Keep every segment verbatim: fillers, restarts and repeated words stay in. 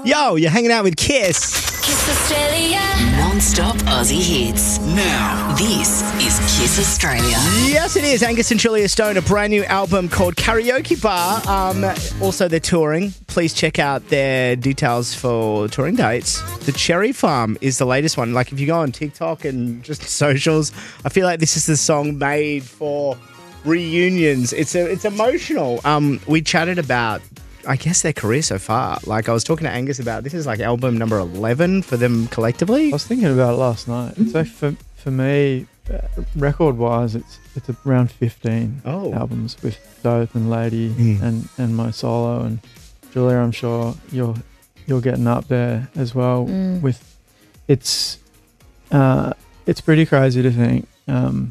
Yo, you're hanging out with Kiss. Kiss Australia. Non-stop Aussie hits. Now, this is Kiss Australia. Yes, it is. Angus and Julia Stone, a brand new album called Karaoke Bar. Um, also, they're touring. Please check out their details for touring dates. The Cherry Farm is the latest one. Like, if you go on TikTok and just socials, I feel like this is the song made for reunions. It's a, it's emotional. Um, we chatted about, I guess, their career so far. Like, I was talking to Angus about, this is like album number eleven for them collectively. I was thinking about it last night. So for for me, uh, record-wise, it's it's around fifteen Oh. albums with Dope and Lady Mm. and, and my solo. And Julia, I'm sure you're you're getting up there as well. Mm. With it's uh, it's pretty crazy to think um,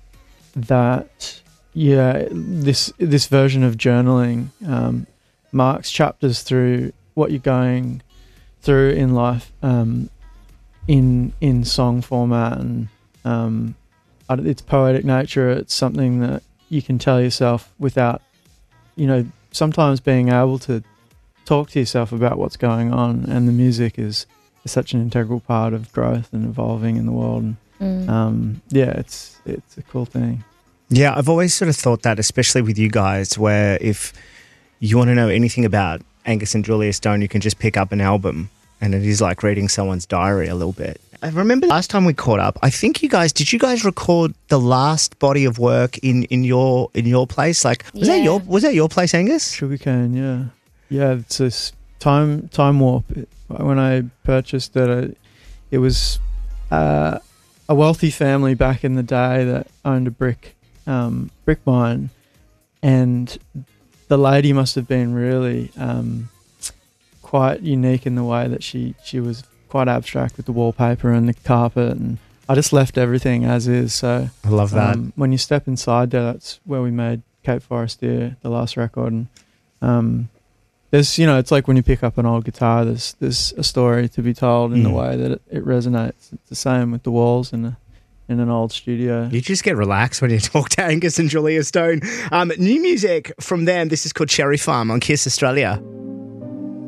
that yeah this this version of journaling um, marks chapters through what you're going through in life um, in in song format, and um, I don't- it's poetic nature. It's something that you can tell yourself without, you know, sometimes being able to talk to yourself about what's going on. And the music is, is such an integral part of growth and evolving in the world. And Mm. um, yeah, it's it's a cool thing. Yeah, I've always sort of thought that, especially with you guys, where if you want to know anything about Angus and Julia Stone, you can just pick up an album and it is like reading someone's diary a little bit. I remember last time we caught up, I think you guys, did you guys record the last body of work in, in your in your place? Like, was that Yeah. your was that your place, Angus? Sugarcane, yeah, yeah. It's this time time warp. It- When I purchased it, it, it was uh, a wealthy family back in the day that owned a brick um, brick mine, and the lady must have been really um, quite unique in the way that she she was quite abstract with the wallpaper and the carpet, and I just left everything as is. So I love that. um, when you step inside there, that's where we made Cape Forestier, the last record. And um, there's, you know, it's like when you pick up an old guitar, there's there's a story to be told in the Mm. way that it, it resonates. It's the same with the walls in a, in an old studio. You just get relaxed when you talk to Angus and Julia Stone. Um, new music from them. This is called Cherry Farm on Kiss Australia.